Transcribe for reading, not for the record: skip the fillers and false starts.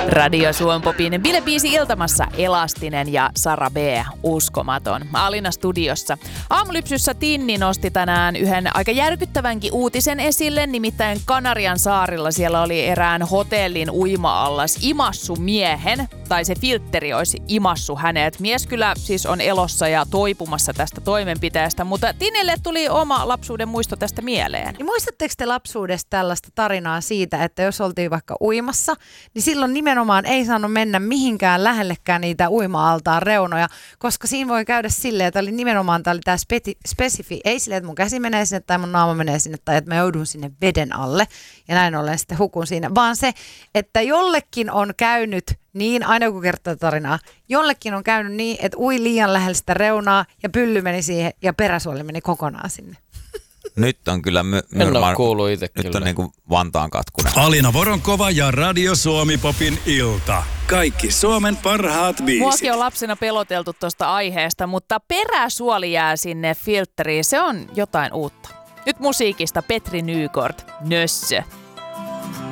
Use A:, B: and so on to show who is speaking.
A: Radio Suompopin bilebiisi iltamassa Elastinen ja Sara B. Uskomaton. Alina studiossa. Aamulypsyssä Tinni nosti tänään yhden aika järkyttävänkin uutisen esille, nimittäin Kanarian saarilla siellä oli erään hotellin uima-allas imassu miehen, tai se filtteri olisi imassu hänet. Mies kyllä siis on elossa ja toipumassa tästä toimenpiteestä, mutta Tinnille tuli oma lapsuuden muisto tästä mieleen.
B: Niin muistatteko te lapsuudesta tällaista tarinaa siitä, että jos oltiin vaikka uimassa, niin silloin nimenomaan ei saanut mennä mihinkään lähellekään niitä uima-altaan reunoja, koska siinä voi käydä silleen, että tämä oli tämä spesifi, ei silleen, että mun käsi menee sinne tai mun naama menee sinne tai että mä joudun sinne veden alle ja näin ollen sitten hukun siinä, vaan se, että jollekin on käynyt niin, aina kun kertoo tarinaa, jollekin on käynyt niin, että ui liian lähellä sitä reunaa ja pylly meni siihen ja peräsuoli meni kokonaan sinne.
C: Nyt on kyllä
D: En ole kuullut itse
C: nyt
D: kyllä.
C: on niin kuin Vantaan katkunen.
E: Alina Voronkova ja Radio Suomi-popin ilta. Kaikki Suomen parhaat biisit.
A: Muakin on lapsena peloteltu tuosta aiheesta, mutta peräsuoli jää sinne filtteriin. Se on jotain uutta. Nyt musiikista Petri Nykort, Nössö.